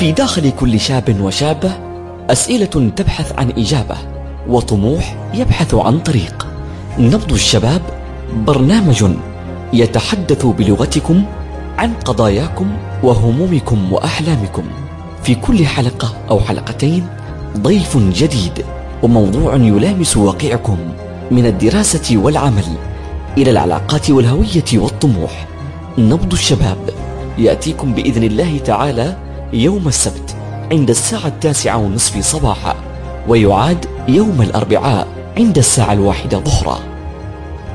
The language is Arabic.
في داخل كل شاب وشابة أسئلة تبحث عن إجابة، وطموح يبحث عن طريق. نبض الشباب برنامج يتحدث بلغتكم عن قضاياكم وهمومكم وأحلامكم. في كل حلقة أو حلقتين ضيف جديد وموضوع يلامس واقعكم، من الدراسة والعمل إلى العلاقات والهوية والطموح. نبض الشباب يأتيكم بإذن الله تعالى يوم السبت عند 9:30 صباحا، ويعاد يوم الأربعاء عند 1:00 ظهرا.